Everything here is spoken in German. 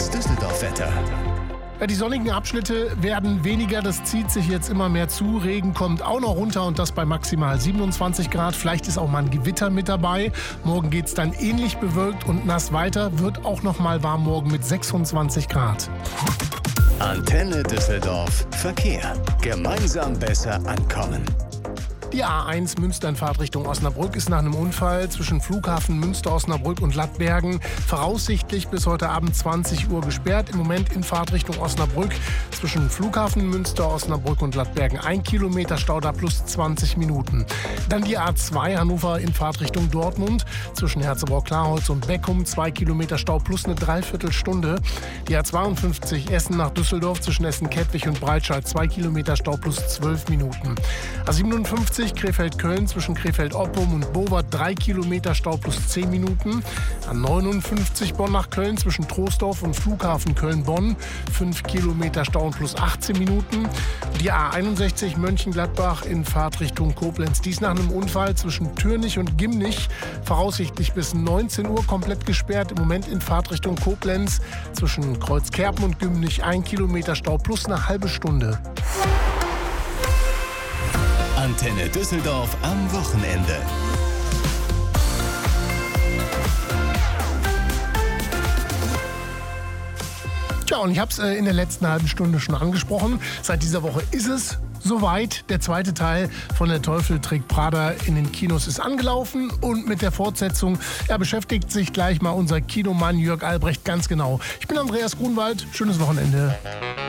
Das Düsseldorf-Wetter. Ja, die sonnigen Abschnitte werden weniger, das zieht sich jetzt immer mehr zu. Regen kommt auch noch runter und das bei maximal 27 Grad. Vielleicht ist auch mal ein Gewitter mit dabei. Morgen geht es dann ähnlich bewölkt und nass weiter. Wird auch noch mal warm morgen mit 26 Grad. Antenne Düsseldorf. Verkehr. Gemeinsam besser ankommen. Die A1 Münster in Fahrtrichtung Osnabrück ist nach einem Unfall zwischen Flughafen Münster, Osnabrück und Lattbergen voraussichtlich bis heute Abend 20 Uhr gesperrt. Im Moment in Fahrtrichtung Osnabrück zwischen Flughafen Münster, Osnabrück und Lattbergen 1 Kilometer Stau da plus 20 Minuten. Dann die A2 Hannover in Fahrtrichtung Dortmund zwischen Herzebrock-Klarholz und Beckum 2 Kilometer Stau plus eine Dreiviertelstunde. Die A52 Essen nach Düsseldorf zwischen Essen-Kettwig und Breitscheid 2 Kilometer Stau plus 12 Minuten. A57 Krefeld-Köln zwischen Krefeld-Oppum und Bovard 3 Kilometer Stau plus 10 Minuten. A59 Bonn nach Köln zwischen Troisdorf und Flughafen Köln-Bonn 5 Kilometer Stau und plus 18 Minuten. Die A61 Mönchengladbach in Fahrtrichtung Koblenz. Dies nach einem Unfall zwischen Türnich und Gimnich. Voraussichtlich bis 19 Uhr komplett gesperrt. Im Moment in Fahrtrichtung Koblenz zwischen Kreuzkerpen und Gimnich 1 Kilometer Stau plus eine halbe Stunde. Antenne Düsseldorf am Wochenende. Tja, und ich habe es in der letzten halben Stunde schon angesprochen. Seit dieser Woche ist es soweit. Der zweite Teil von Der Teufel trägt Prada in den Kinos ist angelaufen. Und mit der Fortsetzung beschäftigt sich gleich mal unser Kinomann Jörg Albrecht ganz genau. Ich bin Andreas Grunwald. Schönes Wochenende.